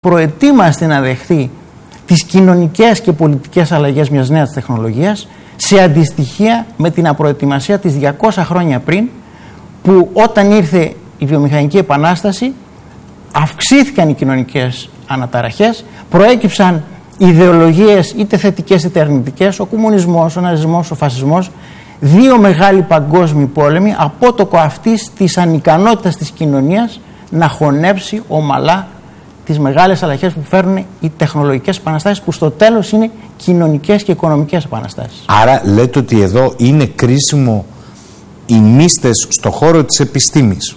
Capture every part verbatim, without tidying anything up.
προετοίμαστη να δεχθεί τις κοινωνικές και πολιτικές αλλαγές μιας νέας τεχνολογίας σε αντιστοιχεία με την απροετοιμασία της διακόσια χρόνια πριν, που όταν ήρθε η βιομηχανική επανάσταση αυξήθηκαν οι κοινωνικές αναταραχές, προέκυψαν ιδεολογίες είτε θετικές είτε αρνητικές, ο κομμουνισμός, ο ναζισμός, ο φασισμός, δύο μεγάλοι παγκόσμιοι πόλεμοι, απότοκο αυτής της ανικανότητας της κοινωνίας να χωνέψει ομαλά τις μεγάλες αλλαγές που φέρνουν οι τεχνολογικές επαναστάσεις, που στο τέλος είναι κοινωνικές και οικονομικές επαναστάσεις. Άρα λέτε ότι εδώ είναι κρίσιμο οι μύστες στο χώρο της επιστήμης,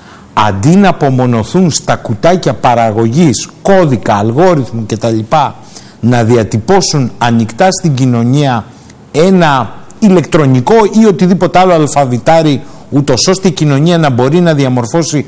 αντί να απομονωθούν στα κουτάκια παραγωγής, κώδικα, αλγόριθμου κτλ., να διατυπώσουν ανοιχτά στην κοινωνία ένα ηλεκτρονικό ή οτιδήποτε άλλο αλφαβητάρι, ούτως ώστε η κοινωνία να μπορεί να διαμορφώσει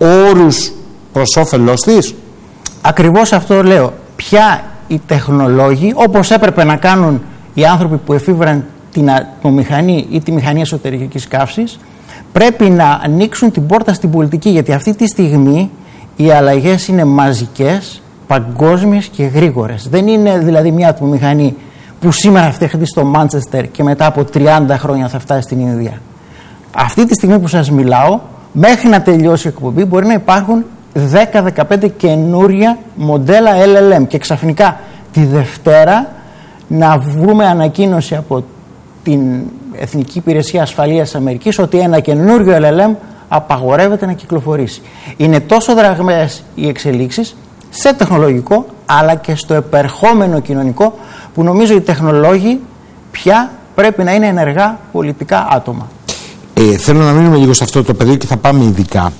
όρους προς όφελός της. Ακριβώς αυτό λέω. Πια οι τεχνολόγοι, όπως έπρεπε να κάνουν οι άνθρωποι που εφήβραν την ατμομηχανή ή τη μηχανή εσωτερικής καύσης, πρέπει να ανοίξουν την πόρτα στην πολιτική, γιατί αυτή τη στιγμή οι αλλαγές είναι μαζικές, παγκόσμιες και γρήγορες. Δεν είναι δηλαδή μια ατμομηχανή που σήμερα φτιάχνει στο Μάντσεστερ και μετά από τριάντα χρόνια θα φτάσει στην Ινδία. Αυτή τη στιγμή που σας μιλάω, μέχρι να τελειώσει η εκπομπή, μπορεί να υπάρχουν δέκα με δεκαπέντε καινούρια μοντέλα ελ ελ εμ και ξαφνικά τη Δευτέρα να βρούμε ανακοίνωση από την Εθνική Υπηρεσία Ασφαλείας της Αμερικής ότι ένα καινούριο ελ ελ εμ απαγορεύεται να κυκλοφορήσει. Είναι τόσο δραγμές οι εξελίξεις σε τεχνολογικό αλλά και στο επερχόμενο κοινωνικό, που νομίζω οι τεχνολόγοι πια πρέπει να είναι ενεργά πολιτικά άτομα. Ε, θέλω να μείνουμε λίγο σε αυτό το πεδίο και θα πάμε ειδικά.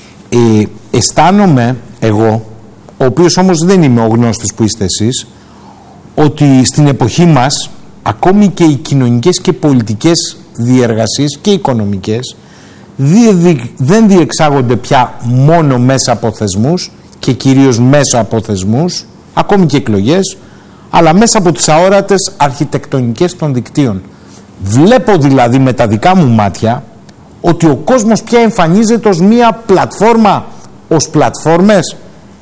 Ε, αισθάνομαι εγώ, ο οποίος όμως δεν είμαι ο γνώστης που είστε εσείς, ότι στην εποχή μας ακόμη και οι κοινωνικές και πολιτικές διεργασίες και οικονομικές δεν διεξάγονται πια μόνο μέσα από θεσμούς και κυρίως μέσα από θεσμούς, ακόμη και εκλογές, αλλά μέσα από τις αόρατες αρχιτεκτονικές των δικτύων. Βλέπω δηλαδή με τα δικά μου μάτια ότι ο κόσμος πια εμφανίζεται ως μία πλατφόρμα, ως πλατφόρμες.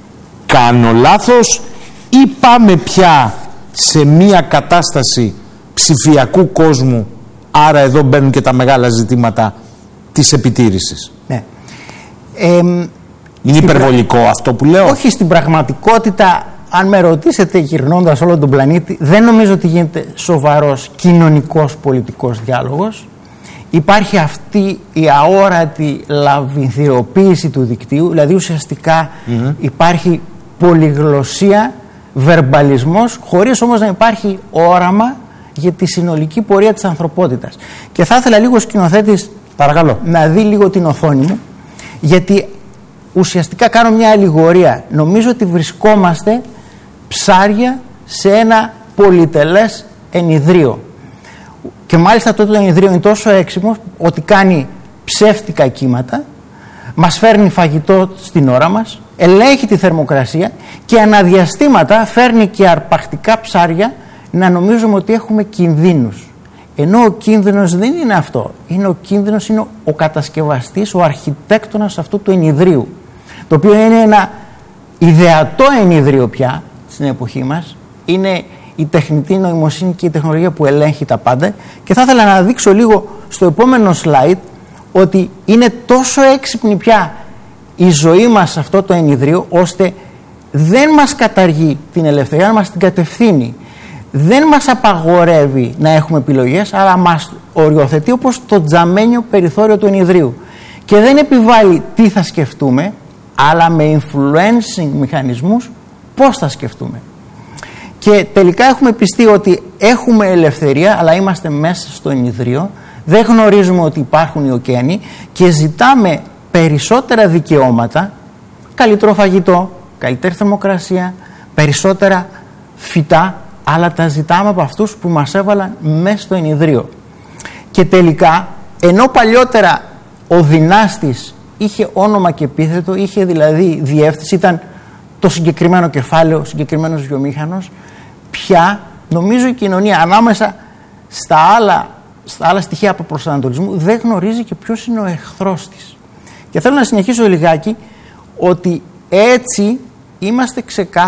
Κάνω λάθος ή πάμε πια σε μία κατάσταση ψηφιακού κόσμου, άρα εδώ μπαίνουν και τα μεγάλα ζητήματα της επιτήρησης? Ναι. Ε, Είναι υπερβολικό πρα... αυτό που λέω? Όχι, στην πραγματικότητα, αν με ρωτήσετε γυρνώντας όλο τον πλανήτη, δεν νομίζω ότι γίνεται σοβαρός κοινωνικός πολιτικός διάλογος. Υπάρχει αυτή η αόρατη λαβυνθυροποίηση του δικτύου, δηλαδή ουσιαστικά mm-hmm. υπάρχει πολυγλωσσία, βερμπαλισμός, χωρίς όμως να υπάρχει όραμα για τη συνολική πορεία της ανθρωπότητας. Και θα ήθελα λίγο ο σκηνοθέτης, παρακαλώ, να δει λίγο την οθόνη μου, γιατί ουσιαστικά κάνω μια αλληγορία. Νομίζω ότι βρισκόμαστε ψάρια σε ένα πολυτελές ενιδρίο. Και μάλιστα τότε το ενιδρίο είναι τόσο έξυπνο ότι κάνει ψεύτικα κύματα, μας φέρνει φαγητό στην ώρα μας, ελέγχει τη θερμοκρασία και αναδιαστήματα φέρνει και αρπακτικά ψάρια να νομίζουμε ότι έχουμε κινδύνους. Ενώ ο κίνδυνος δεν είναι αυτό. Είναι ο κίνδυνος είναι ο κατασκευαστής, ο αρχιτέκτονας αυτού του ενιδρίου, το οποίο είναι ένα ιδεατό ενιδρίο πια στην εποχή μας. Είναι η τεχνητή νοημοσύνη και η τεχνολογία που ελέγχει τα πάντα, και θα ήθελα να δείξω λίγο στο επόμενο slide ότι είναι τόσο έξυπνη πια η ζωή μας σε αυτό το ενιδρίο, ώστε δεν μας καταργεί την ελευθερία, μας την κατευθύνει. Δεν μας απαγορεύει να έχουμε επιλογές, αλλά μας οριοθετεί όπως το τζαμένιο περιθώριο του ενιδρίου. Και δεν επιβάλλει τι θα σκεφτούμε, αλλά με influencing μηχανισμούς πώς θα σκεφτούμε. Και τελικά έχουμε πιστεί ότι έχουμε ελευθερία, αλλά είμαστε μέσα στο ενιδρίο, δεν γνωρίζουμε ότι υπάρχουν οι ωκεανοί και ζητάμε περισσότερα δικαιώματα, καλύτερο φαγητό, καλύτερη θερμοκρασία, περισσότερα φυτά, αλλά τα ζητάμε από αυτούς που μας έβαλαν μέσα στο ενιδρίο. Και τελικά, ενώ παλιότερα ο δυνάστης είχε όνομα και επίθετο, είχε δηλαδή διεύθυνση, ήταν το συγκεκριμένο κεφάλαιο, ο συγκεκριμένος βιομήχανος, πια νομίζω η κοινωνία ανάμεσα στα άλλα, στα άλλα στοιχεία από προσανατολισμού δεν γνωρίζει και ποιος είναι ο εχθρός της. Και θέλω να συνεχίσω λιγάκι ότι έτσι είμαστε ξεκάθαροι